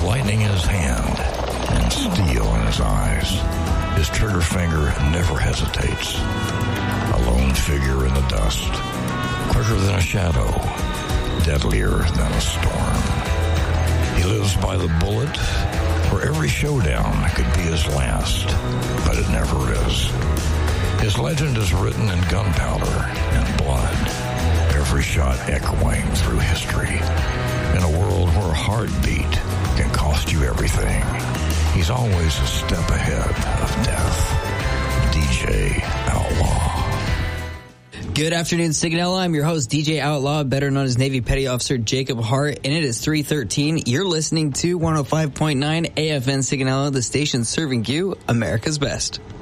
lightning in his hand and steel in his eyes. His trigger finger never hesitates. A lone figure in the dust, quicker than a shadow, deadlier than a storm. He lives by the bullet, where every showdown could be his last, but it never is. His legend is written in gunpowder and blood, every shot echoing through history. In a world where a heartbeat can cost you everything, he's always a step ahead of death. DJ Outlaw. Good afternoon, Signal. I'm your host, DJ Outlaw, better known as Navy Petty Officer Jacob Hart, and it is 3:13. You're listening to 105.9 AFN Signal, the station serving you America's best.